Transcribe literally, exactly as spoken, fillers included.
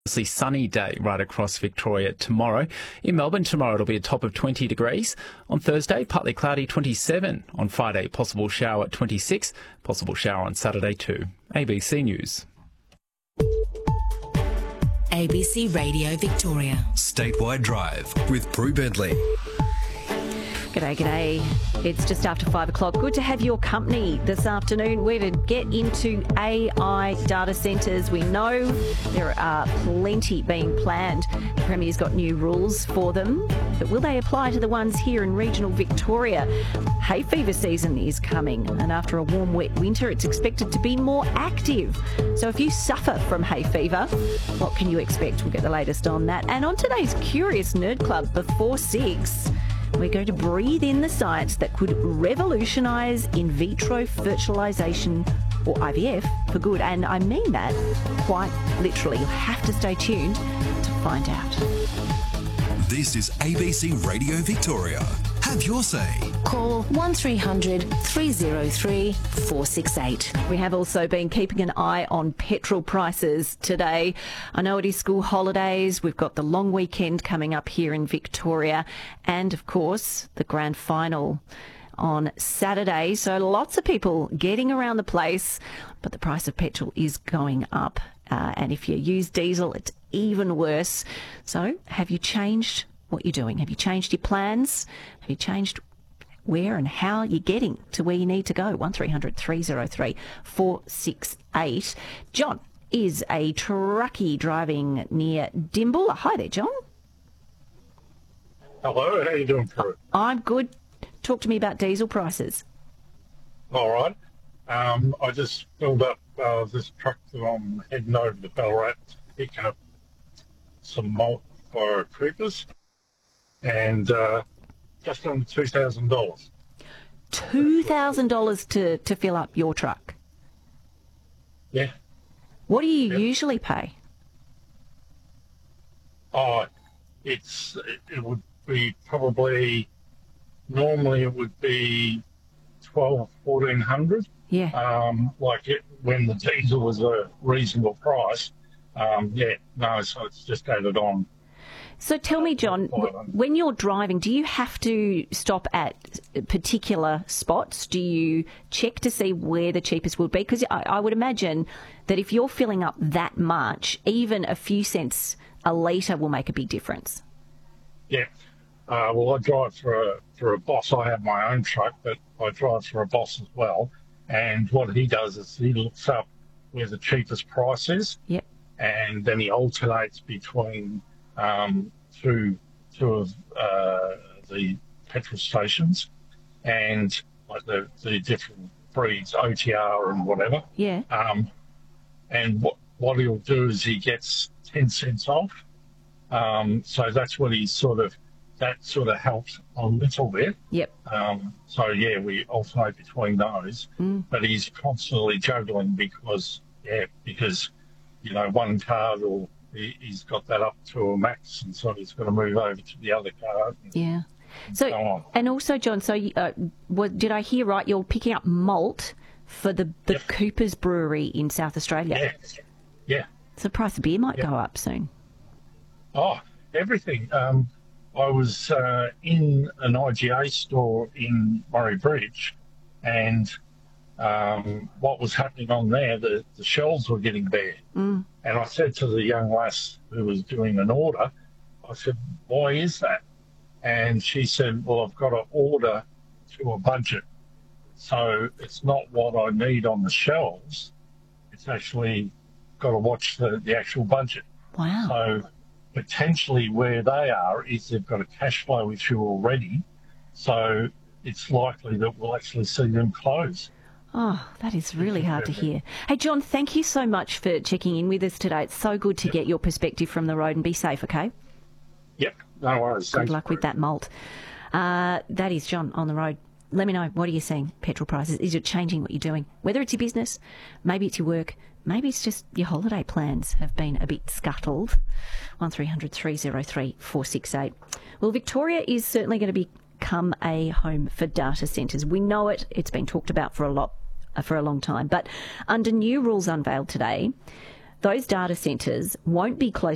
Mostly sunny day right across Victoria tomorrow. In Melbourne tomorrow it'll be a top of twenty degrees. On Thursday, partly cloudy, twenty-seven. On Friday, possible shower at twenty-six. Possible shower on Saturday too. A B C News. A B C Radio Victoria. Statewide Drive with Prue Bentley. G'day, g'day. It's just after five o'clock. Good to have your company this afternoon. We're to get into A I data centres. We know there are plenty being planned. The Premier's got new rules for them, but will they apply to the ones here in regional Victoria? Hay fever season is coming, and after a warm, wet winter, it's expected to be more active. So if you suffer from hay fever, what can you expect? We'll get the latest on that. And on today's Curious Nerd Club before six, we're going to breathe in the science that could revolutionise in vitro fertilisation, or I V F, for good. And I mean that quite literally. You'll have to stay tuned to find out. This is A B C Radio Victoria. Have your say. Call one three hundred three oh three four six eight. We have also been keeping an eye on petrol prices today. I know it is school holidays. We've got the long weekend coming up here in Victoria and, of course, the grand final on Saturday. So lots of people getting around the place, but the price of petrol is going up. Uh, and if you use diesel, it's even worse. So have you changed what you're doing? Have you changed your plans? Have you changed where and how you're getting to where you need to go? one three hundred three oh three four six eight. John is a truckie driving near Dimble. Hi there, John. Hello, how you doing, Prue? I'm good. Talk to me about diesel prices. All right. Um, I just filled up uh, this truck that I'm heading over to Ballarat, picking up some malt for Creepers, and uh, just under two thousand dollars. two thousand dollars to, to fill up your truck? Yeah. What do you Yep. usually pay? Oh, it's it, it would be probably, normally it would be twelve, fourteen hundred. Yeah. Um, like it, when the diesel was a reasonable price. Um, yeah, no, so it's just added on. So tell me, John, w- when you're driving, do you have to stop at particular spots? Do you check to see where the cheapest would be? Because I, I would imagine that if you're filling up that much, even a few cents a litre will make a big difference. Yeah. Uh, well, I drive for a, for a boss. I have my own truck, but I drive for a boss as well. And what he does is he looks up where the cheapest price is. Yep. And then he alternates between um, two, two of uh, the petrol stations and like the, the different breeds, O T R and whatever. Yeah. Um, and what, what he'll do is he gets ten cents off. Um, so that's what he sort of, that sort of helps a little bit. Yep. Um, so, yeah, we alternate between those. Mm. But he's constantly juggling because, yeah, because, you know, one car will, he, he's got that up to a max, and so he's got to move over to the other car. And, Yeah. and So, so on. and also, John, so you, uh, what, did I hear right? You're picking up malt for the, the Yep. Cooper's Brewery in South Australia. Yeah. Yeah. So the price of beer might Yep. go up soon. Oh, everything. Um, I was uh, in an I G A store in Murray Bridge, and um, what was happening on there, the, the shelves were getting bare. Mm. And I said to the young lass who was doing an order, I said, why is that? And she said, well, I've got to order to a budget. So it's not what I need on the shelves. It's actually got to watch the, the actual budget. Wow. So potentially where they are is they've got a cash flow issue already. So it's likely that we'll actually see them close. Oh, that is really hard to hear. Hey, John, thank you so much for checking in with us today. It's so good to Yep. get your perspective from the road, and be safe, okay? Yep, no worries. Good Thanks, luck with Prue. that malt. Uh, that is John on the road. Let me know, what are you seeing? Petrol prices, is it changing what you're doing? Whether it's your business, maybe it's your work, maybe it's just your holiday plans have been a bit scuttled. one three hundred three oh three four six eight. Well, Victoria is certainly going to become a home for data centres. We know it. It's been talked about for a lot, uh, for a long time. But under new rules unveiled today, those data centres won't be close